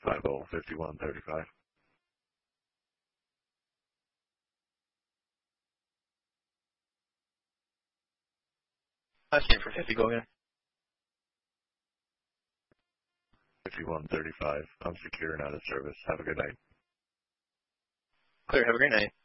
505135. Last name for 50, go again. 5135. I'm secure and out of service. Have a good night. Clear, have a great night.